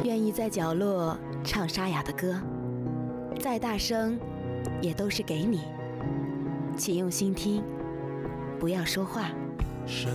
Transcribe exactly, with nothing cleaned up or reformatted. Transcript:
愿意在角落唱沙哑的歌，再大声也都是给你，请用心听，不要说话。